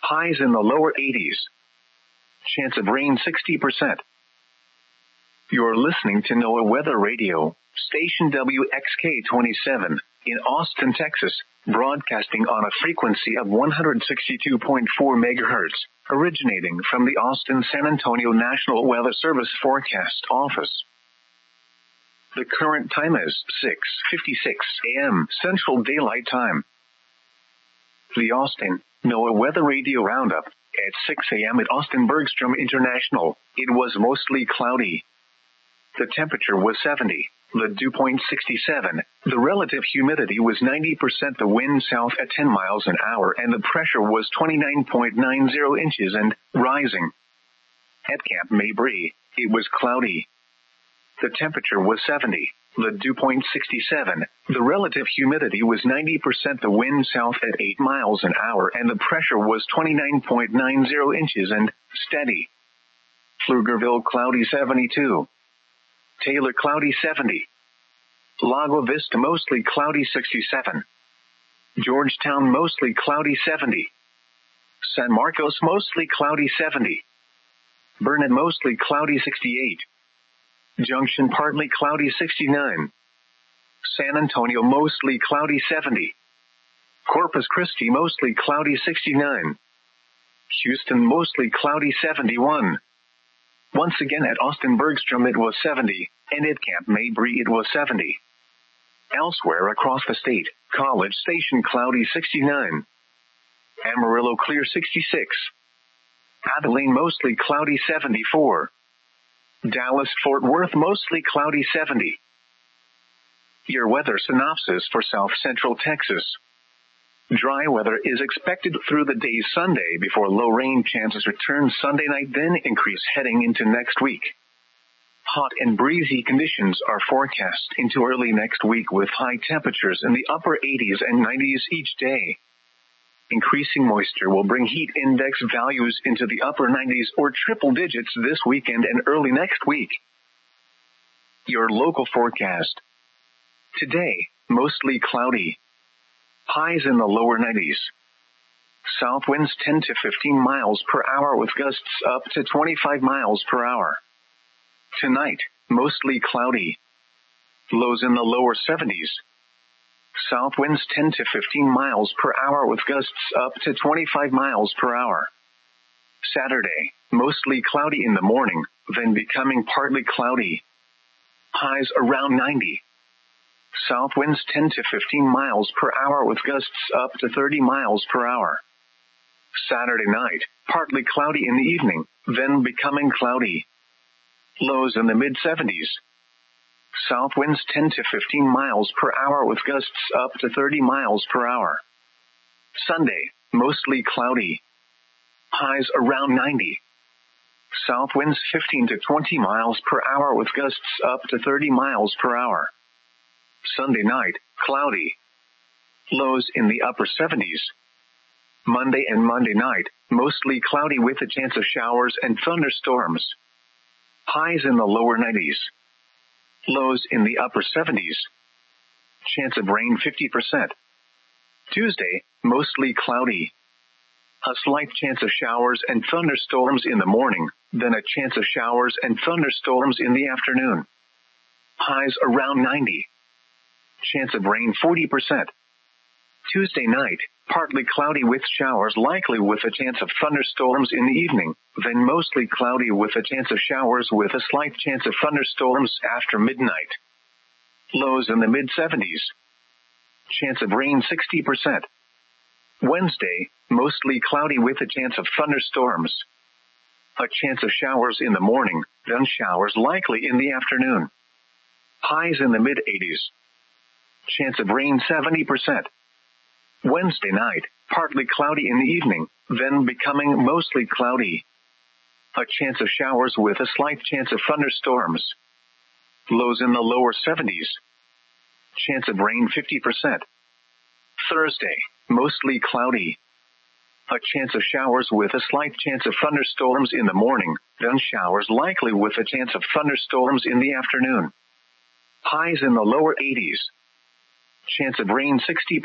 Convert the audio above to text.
Highs in the lower 80s. Chance of rain 60%. You're listening to NOAA Weather Radio, station WXK-27, in Austin, Texas, broadcasting on a frequency of 162.4 megahertz, originating from the Austin-San Antonio National Weather Service Forecast Office. The current time is 6:56 a.m. Central Daylight Time. The Austin NOAA Weather Radio Roundup. At 6 a.m. at Austin Bergstrom International, it was mostly cloudy. The temperature was 70, the dew point 67, the relative humidity was 90%, the wind south at 10 miles an hour, and the pressure was 29.90 inches and rising. At Camp Mabry, it was cloudy. The temperature was 70, the dew point 67, the relative humidity was 90%, the wind south at 8 miles an hour, and the pressure was 29.90 inches and steady. Pflugerville cloudy 72. Taylor cloudy 70. Lago Vista mostly cloudy 67. Georgetown mostly cloudy 70. San Marcos mostly cloudy 70. Burnet mostly cloudy 68. Junction partly cloudy 69. San Antonio mostly cloudy 70. Corpus Christi mostly cloudy 69. Houston mostly cloudy 71. Once again at Austin Bergstrom it was 70, and at Camp Mabry it was 70. Elsewhere across the state, College Station cloudy 69. Amarillo clear 66. Abilene mostly cloudy 74. Dallas-Fort Worth mostly cloudy 70. Your weather synopsis for South Central Texas. Dry weather is expected through the day Sunday before low rain chances return Sunday night, then increase heading into next week. Hot and breezy conditions are forecast into early next week with high temperatures in the upper 80s and 90s each day. Increasing moisture will bring heat index values into the upper 90s or triple digits this weekend and early next week. Your local forecast. Today, mostly cloudy. Highs in the lower 90s. South winds 10 to 15 miles per hour with gusts up to 25 miles per hour. Tonight, mostly cloudy. Lows in the lower 70s. South winds 10 to 15 miles per hour with gusts up to 25 miles per hour. Saturday, mostly cloudy in the morning, then becoming partly cloudy. Highs around 90. South winds 10 to 15 miles per hour with gusts up to 30 miles per hour. Saturday night, partly cloudy in the evening, then becoming cloudy. Lows in the mid-70s. South winds 10 to 15 miles per hour with gusts up to 30 miles per hour. Sunday, mostly cloudy. Highs around 90. South winds 15 to 20 miles per hour with gusts up to 30 miles per hour. Sunday night, cloudy. Lows in the upper 70s. Monday and Monday night, mostly cloudy with a chance of showers and thunderstorms. Highs in the lower 90s. Lows in the upper 70s. Chance of rain 50%. Tuesday, mostly cloudy. A slight chance of showers and thunderstorms in the morning, then a chance of showers and thunderstorms in the afternoon. Highs around 90. Chance of rain 40%. Tuesday night, partly cloudy with showers likely with a chance of thunderstorms in the evening, then mostly cloudy with a chance of showers with a slight chance of thunderstorms after midnight. Lows in the mid-70s. Chance of rain 60%. Wednesday, mostly cloudy with a chance of thunderstorms. A chance of showers in the morning, then showers likely in the afternoon. Highs in the mid-80s. Chance of rain 70%. Wednesday night, partly cloudy in the evening, then becoming mostly cloudy. A chance of showers with a slight chance of thunderstorms. Lows in the lower 70s. Chance of rain 50%. Thursday, mostly cloudy. A chance of showers with a slight chance of thunderstorms in the morning, then showers likely with a chance of thunderstorms in the afternoon. Highs in the lower 80s. Chance of rain 60%.